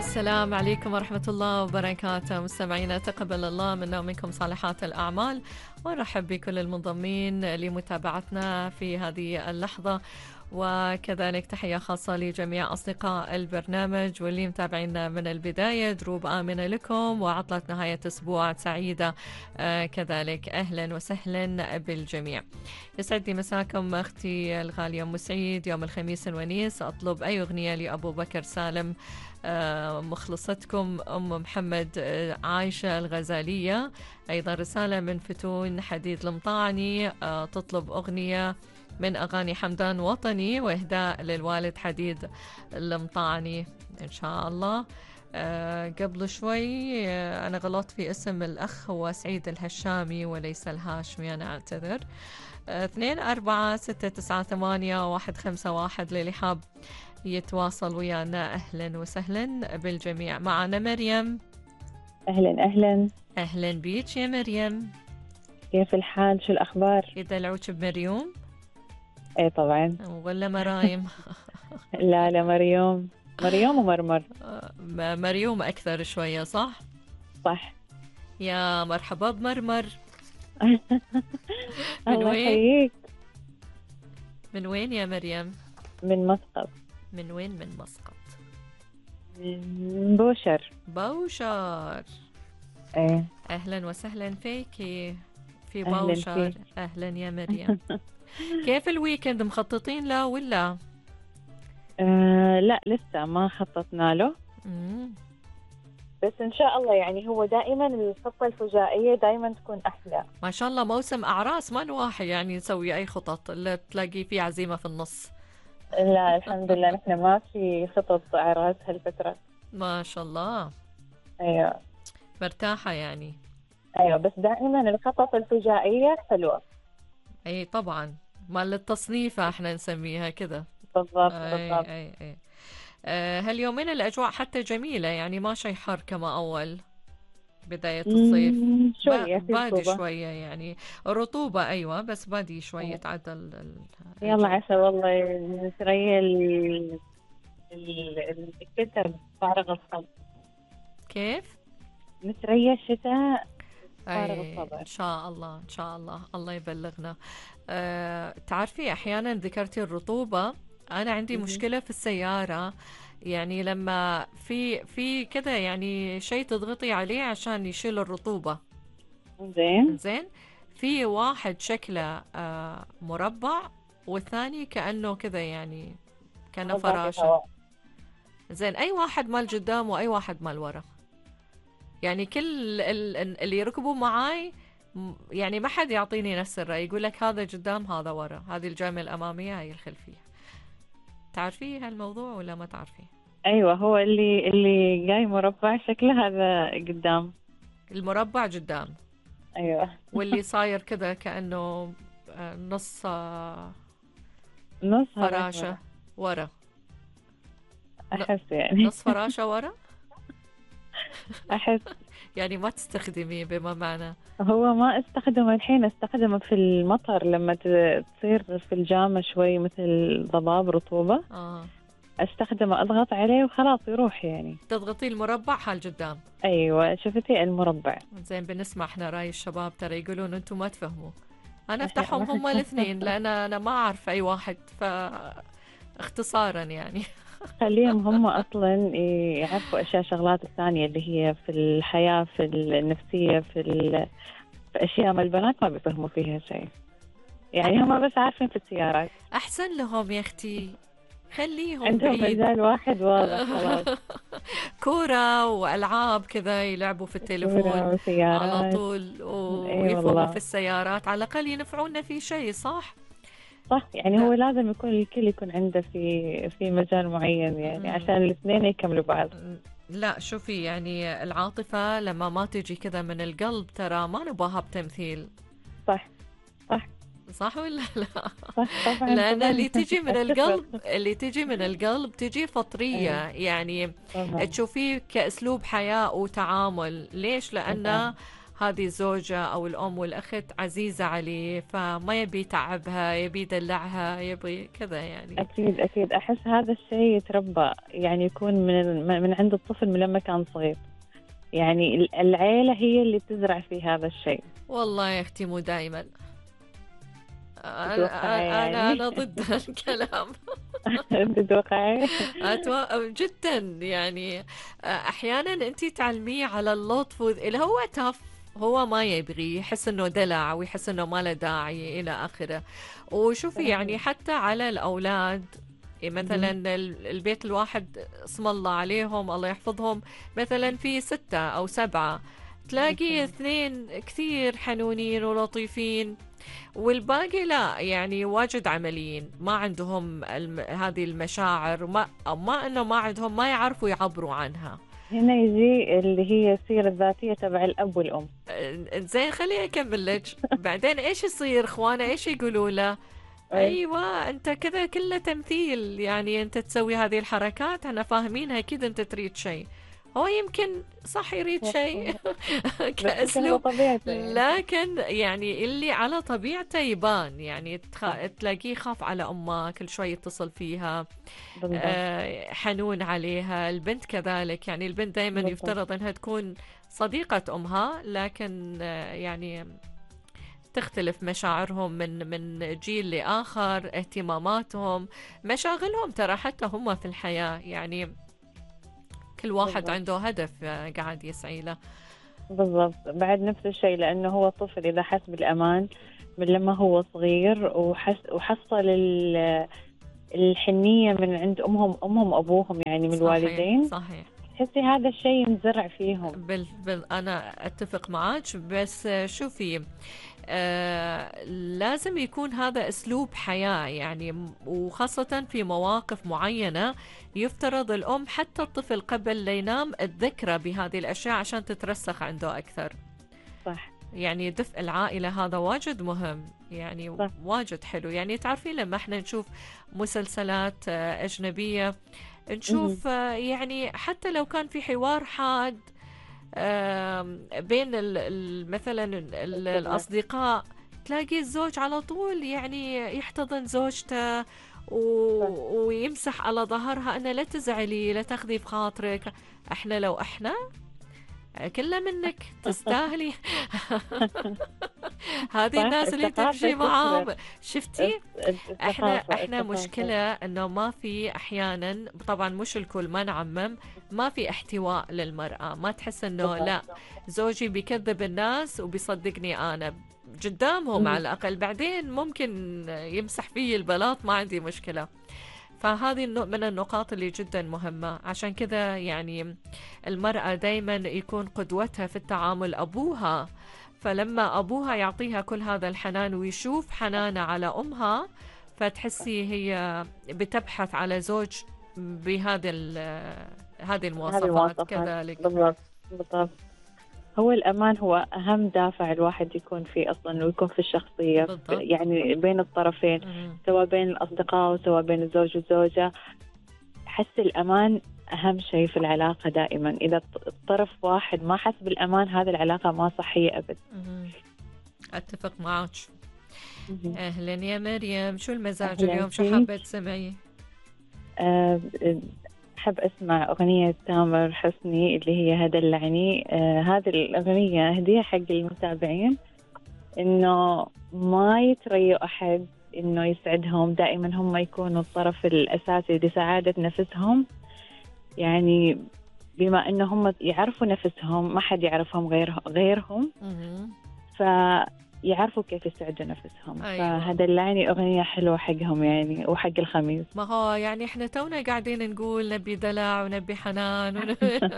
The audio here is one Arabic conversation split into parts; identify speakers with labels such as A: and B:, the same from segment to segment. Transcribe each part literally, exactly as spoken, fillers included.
A: السلام عليكم ورحمة الله وبركاته. مستمعينا تقبل الله منا ومنكم صالحات الأعمال، ونرحب بكل المنضمين لمتابعتنا في هذه اللحظة، وكذلك تحية خاصة لجميع أصدقاء البرنامج واللي متابعينا من البداية. دروب آمنة لكم وعطلة نهاية أسبوع سعيدة آه كذلك. أهلا وسهلا بالجميع. يسعدني مساكم أختي الغالية أم سعيد. يوم الخميس الونيس أطلب أي أغنية لأبو بكر سالم. آه مخلصتكم أم محمد آه عايشة الغزالية. أيضا رسالة من فتون حديد المطاعني آه تطلب أغنية من أغاني حمدان وطني وإهداء للوالد حديد المطاعني إن شاء الله. أه قبل شوي أه أنا غلطت في اسم الأخ، هو سعيد الهشامي وليس الهاشمي، أنا أعتذر. أه اثنين أربعة ستة تسعة ثمانية واحد خمسة واحد للي حاب يتواصل ويانا أهلا وسهلا بالجميع. معنا مريم.
B: أهلا أهلا
A: أهلا بيك يا مريم،
B: كيف الحال؟ شو الأخبار؟
A: يدلعوك بمريوم؟
B: إيه طبعا.
A: ولا مرايم؟
B: لا لا مريوم، مريوم ومرمر.
A: مريوم أكثر شوية صح؟
B: صح.
A: يا مرحبا بمرمر. من
B: الله
A: وين؟
B: يحييك.
A: من وين يا مريم؟
B: من مسقط.
A: من وين من مسقط؟
B: من بوشر.
A: بوشر.
B: ايه
A: أهلا وسهلا فيكي في
B: أهلاً
A: بوشر.
B: فيك.
A: أهلا يا مريم. كيف الويكند مخططين له ولا؟
B: آه لا لسه ما خططنا له،
A: مم.
B: بس إن شاء الله يعني هو دائما الخطة الفجائية دائما تكون أحلى.
A: ما شاء الله موسم أعراس، ما الواحد يعني يسوي أي خطط إلا تلاقي في عزيمة في النص.
B: لا الحمد لله نحن ما في خطط أعراس هالفترة.
A: ما شاء الله.
B: أيوة
A: مرتاحة يعني.
B: أيوة، بس دائما الخطط الفجائية حلوة.
A: أي طبعا، مال التصنيفة احنا نسميها كذا.
B: بالضبط
A: أي
B: بالضبط.
A: أي أي. أه هاليومين الأجواء حتى جميلة، يعني ما شي حر كما أول بداية الصيف.
B: مم،
A: با
B: شوية في
A: بادي
B: رطوبة.
A: شوية يعني الرطوبة، أيوة بس بادي شوية تعدل ال-
B: يلا
A: الجو.
B: عسى والله نتريا ال- ال- الشتاء فارغ الصبر.
A: كيف؟
B: نتريا الشتاء فارغ
A: أي
B: الصبر.
A: إن شاء الله إن شاء الله الله يبلغنا. أه تعرفي أحيانا ذكرتي الرطوبة، أنا عندي
B: مهم.
A: مشكلة في السيارة، يعني لما في في كذا يعني شيء تضغطي عليه عشان يشيل الرطوبة.
B: زين.
A: زين. في واحد شكله آه مربع، والثاني كأنه كذا يعني كأنه
B: نظافة
A: فراشة.
B: هواء.
A: زين، أي واحد مال قدام وأي واحد مال ورا، يعني كل ال- ال- اللي يركبوا معاي م- يعني ما حد يعطيني نفس الرأي، يقول لك هذا قدام هذا ورا، هذه الجامعة الأمامية هاي الخلفية. تعرفي هالموضوع ولا ما تعرفي؟
B: أيوة هو اللي اللي جاي مربع شكله هذا قدام.
A: المربع قدام،
B: أيوة.
A: واللي صاير كذا كأنه آه، نص آه،
B: نص هذاك
A: فراشة
B: ورا.
A: ورا.
B: أحس يعني.
A: نص فراشة ورا.
B: أحس.
A: يعني ما تستخدميه بما معنى.
B: هو ما استخدمه الحين، استخدمه في المطر لما ت- تصير في الجامة شوي مثل ضباب رطوبة.
A: آه.
B: استخدمه اضغط عليه وخلاص يروح يعني.
A: تضغطي المربع حال قدام.
B: ايوه شفتي المربع.
A: زين، بنسمع احنا راي الشباب ترى يقولون انتم ما تفهموا، انا افتحهم هم الاثنين لان انا ما اعرف اي واحد، ف اختصارا يعني.
B: خليهم هم اصلا يعرفوا اشياء شغلات الثانيه اللي هي في الحياه، في النفسيه، في, ال... في اشياء ما البنات ما بيفهموا فيها شيء، يعني هم بس عارفين في السيارات.
A: احسن لهم يا اختي، خليهم
B: عندهم
A: بعيد.
B: مجال واحد واضح خلاص.
A: كورة والعاب كذا يلعبوا في التليفون
B: كورة
A: على
B: وسيارات.
A: طول،
B: اي
A: ويفهموا
B: والله
A: في السيارات على الاقل ينفعونا في شيء صح.
B: صح، يعني
A: لا.
B: هو لازم يكون الكل يكون عنده في في مجال معين يعني
A: مم.
B: عشان الاثنين يكملوا بعض.
A: لا شوفي، يعني العاطفة لما ما تجي كذا من القلب ترى ما نباها بتمثيل.
B: صح صح
A: صح ولا لا؟
B: صح طبعا
A: لأن
B: طبعا.
A: اللي تجي من
B: أتفق.
A: القلب، اللي تجي من القلب تجي فطرية،
B: أيوة.
A: يعني
B: طبعا
A: تشوفيه كأسلوب حياة وتعامل. ليش؟ لأن
B: طبعا.
A: هذه الزوجة أو الأم والأخت عزيزة عليه، فما يبي يتعبها، يبي يدلعها، يبي كذا يعني.
B: أكيد أكيد، أحس هذا الشيء يتربى، يعني يكون من من عند الطفل من لما كان صغير، يعني العيلة هي اللي تزرع في هذا الشيء.
A: والله يا أختي مو دائما.
B: تتوقعي
A: أنا أنا
B: يعني؟
A: أنا ضد الكلام.
B: تتوقعي؟
A: أتو... جدا يعني. أحيانا أنت تعلميه على اللطف، اللي هو تف، هو ما يبغي، يحس انه دلع ويحس انه ما له داعي الى اخره. وشوفي يعني حتى على الاولاد، مثلا البيت الواحد اسم الله عليهم الله يحفظهم، مثلا في ستة او سبعة، تلاقي اثنين كثير حنونين ولطيفين، والباقي لا، يعني واجد عمليين، ما عندهم الم... هذه المشاعر، وما ما انه ما عندهم، ما يعرفوا يعبروا عنها.
B: هنا يجي اللي هي السيرة الذاتية تبع الأب والأم.
A: زين خليني أكمل لك. بعدين إيش يصير إخوانه، إيش يقولوا له؟ أيوة أنت كذا كله تمثيل، يعني أنت تسوي هذه الحركات احنا فاهمينها، أكيد أنت تريد شيء. هو يمكن صح يريد شيء كأسلوب، لكن يعني اللي على طبيعته يبان، يعني تخ... تلاقيه يخاف على أمه، كل شوي يتصل فيها، آه حنون عليها. البنت كذلك، يعني البنت دائما يفترض أنها تكون صديقة أمها، لكن آه يعني تختلف مشاعرهم من من جيل لآخر، اهتماماتهم، مشاغلهم، ترى حتى هم في الحياة، يعني كل واحد بالضبط. عنده هدف قاعد يسعي له.
B: بالضبط. بعد نفس الشيء، لأنه هو الطفل إذا حس بالأمان من لما هو صغير، وحس وحصل الحنية من عند أمهم أمهم وأبوهم، يعني من الوالدين،
A: صحيح.
B: تحسي هذا الشيء ينزرع فيهم.
A: بال... بال... أنا أتفق معك، بس شوفي آه لازم يكون هذا أسلوب حياة، يعني وخاصة في مواقف معينة يفترض الأم حتى الطفل قبل لا ينام الذكرى بهذه الأشياء عشان تترسخ عنده أكثر.
B: صح.
A: يعني دفء العائلة هذا واجد مهم، يعني صح. واجد حلو. يعني تعرفين لما احنا نشوف مسلسلات أجنبية، نشوف يعني حتى لو كان في حوار حاد بين مثلا الأصدقاء، تلاقي الزوج على طول يعني يحتضن زوجته و... ويمسح على ظهرها أنه لا تزعلي، لا تاخذي بخاطرك، احنا لو احنا كله منك تستاهلي. هذه الناس اللي تمشي معاهم، شفتي؟ احنا احنا مشكلة انه ما في احيانا، طبعا مش الكل، ما نعمم، ما في احتواء للمرأة، ما تحس انه لا زوجي بيكذب الناس وبيصدقني انا قدامهم على الاقل، بعدين ممكن يمسح فيه البلاط ما عندي مشكلة. فهذه من النقاط اللي جدا مهمة. عشان كذا يعني المرأة دايما يكون قدوتها في التعامل أبوها، فلما أبوها يعطيها كل هذا الحنان ويشوف حنانة على أمها، فتحسي هي بتبحث على زوج بهذه هذه المواصفات كذلك.
B: بالضبط بالضبط. هو الأمان هو أهم دافع الواحد يكون فيه أصلاً، ويكون في الشخصية بالضبط. يعني بين الطرفين، مم. سواء بين الأصدقاء وسواء بين الزوج والزوجة. حس الأمان أهم شيء في العلاقة دائماً. إذا الطرف واحد ما حس بالأمان، هذه العلاقة ما صحية أبد.
A: مم. أتفق معك. مم. أهلاً يا مريم، شو المزاج اليوم، شو حابة تسمعي؟
B: أه أحب أسمع أغنية تامر حسني اللي هي هدلعني. آه هذه الأغنية هدية حق المتابعين، إنه ما يتريوا أحد إنه يسعدهم، دائما هم يكونوا الطرف الأساسي لسعادة نفسهم. يعني بما إنه هم يعرفوا نفسهم، ما حد يعرفهم غير غيرهم، فيعرفوا كيف يسعدوا نفسهم. أيوة. فهدلعني أغنية حلوة حقهم يعني، وحق الخميس.
A: ما هو يعني إحنا تونا قاعدين نقول نبي دلع ونبي حنان ون...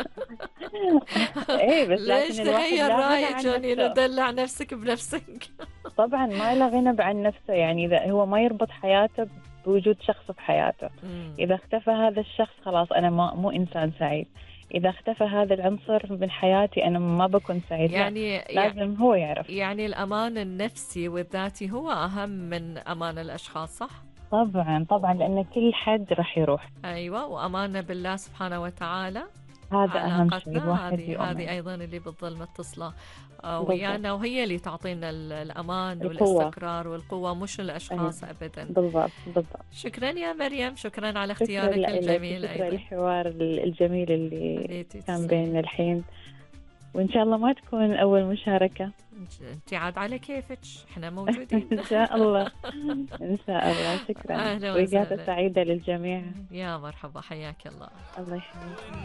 B: إيه بس
A: ليش تغير رأيك يعني ندلع نفسك بنفسك؟
B: طبعا ما له غنى عن نفسه، يعني إذا هو ما يربط حياته بوجود شخص بحياته. مم. إذا اختفى هذا الشخص خلاص أنا ما مو إنسان سعيد. إذا اختفى هذا العنصر من حياتي أنا ما بكون سعيد. يعني لازم يعني هو يعرف.
A: يعني الأمان النفسي والذاتي هو أهم من أمان الأشخاص، صح؟
B: طبعا طبعا، لأن كل حد راح يروح.
A: أيوة، وأمانة بالله سبحانه وتعالى
B: هذا أهم شيء،
A: علاقتنا
B: الواحد
A: هذه هذه
B: يؤمن.
A: أيضا اللي بتظل متصلة آه،
B: بالضبط.
A: ويانا، وهي اللي تعطينا ال- الأمان
B: القوة.
A: والاستقرار والقوة، مش
B: أي،
A: الأشخاص أبدا.
B: بالضبط بالضبط.
A: شكرا يا مريم، شكرا على
B: شكرا
A: اختيارك
B: لك،
A: الجميل
B: وشكرا
A: أيضا.
B: للحوار الجميل اللي
A: اللي
B: كان
A: تسلمي.
B: بيننا الحين، وإن شاء الله ما تكون أول مشاركة.
A: انت عاد على كيفك، احنا موجودين.
B: إن شاء الله. إن شاء الله. شكرا،
A: أهلا
B: وإجازة
A: وسهلا.
B: سعيدة للجميع.
A: يا مرحبا، حياك الله.
B: الله يحييك.